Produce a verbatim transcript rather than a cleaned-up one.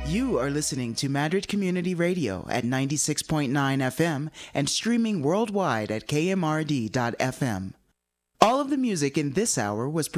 You are listening to Madrid Community Radio at ninety-six point nine F M and streaming worldwide at K M R D dot F M. All of the music in this hour was